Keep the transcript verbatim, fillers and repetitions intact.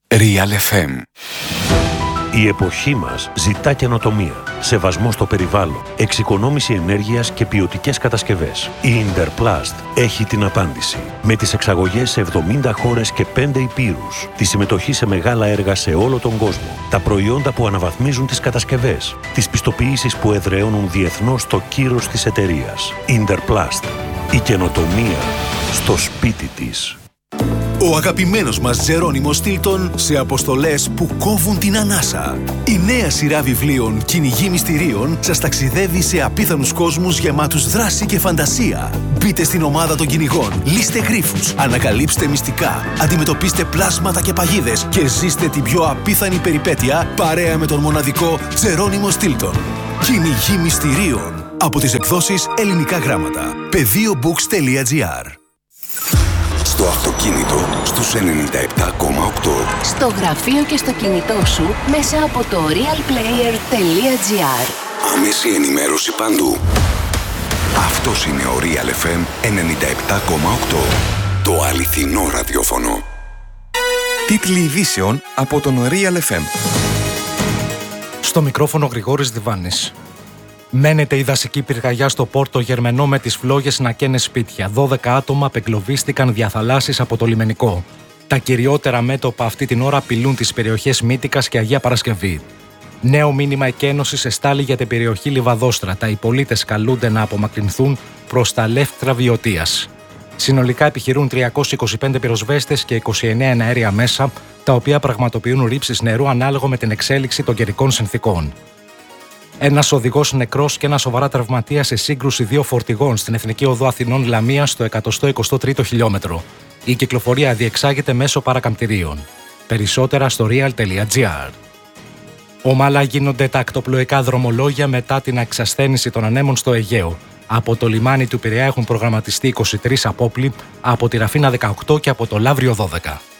Real εφ εμ. Η εποχή μας ζητά καινοτομία, σεβασμό στο περιβάλλον, εξοικονόμηση ενέργειας και ποιοτικές κατασκευές. Η Interplast έχει την απάντηση. Με τις εξαγωγές σε εβδομήντα χώρες και πέντε υπήρους, τη συμμετοχή σε μεγάλα έργα σε όλο τον κόσμο, τα προϊόντα που αναβαθμίζουν τις κατασκευές, τις πιστοποιήσεις που εδραιώνουν διεθνώς το κύρος της εταιρείας. Interplast. Η καινοτομία στο σπίτι της. Ο αγαπημένος μας Τζερόνιμος Στίλτον σε αποστολές που κόβουν την ανάσα. Η νέα σειρά βιβλίων «Κυνηγοί μυστηρίων» σας ταξιδεύει σε απίθανους κόσμους γεμάτους δράση και φαντασία. Μπείτε στην ομάδα των κυνηγών, λύστε γρίφους, ανακαλύψτε μυστικά, αντιμετωπίστε πλάσματα και παγίδες και ζήστε την πιο απίθανη περιπέτεια παρέα με τον μοναδικό Τζερόνιμο Στίλτον. «Κυνηγοί μυστηρίων» από τις εκδόσεις Ελληνικά Γράμματα. πεδίομπουκς τελεία τζι άρ. Στο αυτοκίνητο, στους ενενήντα επτά κόμμα οκτώ. Στο γραφείο και στο κινητό σου, μέσα από το realplayer τελεία τζι άρ. Άμεση ενημέρωση παντού. Αυτός είναι ο Real εφ εμ ενενήντα επτά κόμμα οκτώ. Το αληθινό ραδιόφωνο. Τίτλοι ειδήσεων από τον Real εφ εμ. Στο μικρόφωνο Γρηγόρης Διβάνης. Μένεται η δασική πυρκαγιά στο Πόρτο Γερμενό με τις φλόγες να καίνε σπίτια. δώδεκα άτομα απεγκλωβίστηκαν διαθαλάσσης από το λιμενικό. Τα κυριότερα μέτωπα αυτή την ώρα απειλούν τις περιοχές Μύτικας και Αγία Παρασκευή. Νέο μήνυμα εκένωσης εστάλει για την περιοχή Λιβαδόστρατα. Οι πολίτες καλούνται να απομακρυνθούν προς τα λεύκτρα Βιωτίας. Συνολικά επιχειρούν τριακόσιοι είκοσι πέντε πυροσβέστες και είκοσι εννέα εναέρια μέσα, τα οποία πραγματοποιούν ρήψεις νερού ανάλογα με την εξέλιξη των καιρικών συνθήκων. Ένας οδηγός νεκρός και ένα σοβαρά τραυματίας σε σύγκρουση δύο φορτηγών στην Εθνική Οδό Αθηνών Λαμία στο εκατόν εικοστό τρίτο χιλιόμετρο. Η κυκλοφορία διεξάγεται μέσω παρακαμπτηρίων. Περισσότερα στο real τελεία τζι άρ. Ομαλά γίνονται τα ακτοπλοϊκά δρομολόγια μετά την εξασθένηση των ανέμων στο Αιγαίο. Από το λιμάνι του Πειραιά έχουν προγραμματιστεί είκοσι τρεις απόπλοι, από τη Ραφίνα δεκαοκτώ και από το Λαύριο δώδεκα.